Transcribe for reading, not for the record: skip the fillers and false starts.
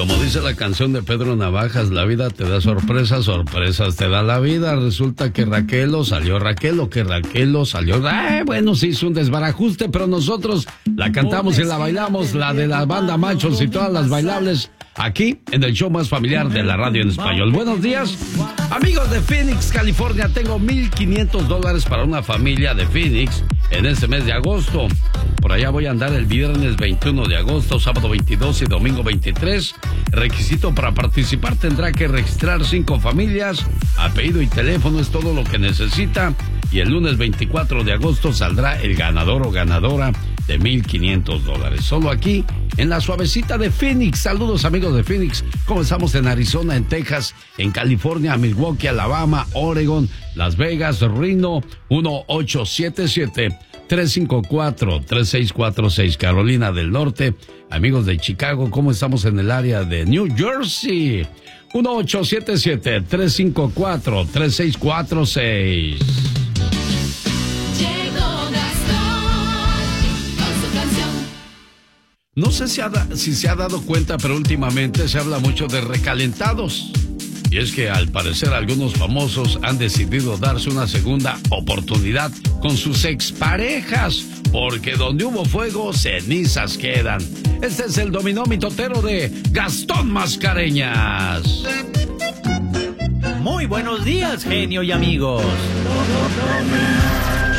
como dice la canción de Pedro Navajas, la vida te da sorpresas, sorpresas te da la vida. Resulta que Raquel salió, bueno, se hizo un desbarajuste, pero nosotros la cantamos y la bailamos, la de la banda Machos y todas las bailables, aquí en el show más familiar de la radio en español. Buenos días, amigos de Phoenix, California. Tengo $1,500 para una familia de Phoenix en este mes de agosto. Por allá voy a andar el viernes 21 de agosto, sábado 22 y domingo 23. Requisito para participar: tendrá que registrar 5 familias, apellido y teléfono es todo lo que necesita. Y el lunes 24 de agosto saldrá el ganador o ganadora de $1,500. Solo aquí, en la suavecita de Phoenix. Saludos, amigos de Phoenix. Comenzamos en Arizona, en Texas, en California, Milwaukee, Alabama, Oregon, Las Vegas, Reno, 1877-354-3646. Carolina del Norte. Amigos de Chicago, ¿cómo estamos en el área de New Jersey? 1877-354-3646. No sé si se ha dado cuenta, pero últimamente se habla mucho de recalentados. Y es que al parecer algunos famosos han decidido darse una segunda oportunidad con sus exparejas, porque donde hubo fuego, cenizas quedan. Este es el dominó mitotero de Gastón Mascareñas. Muy buenos días, genio y amigos.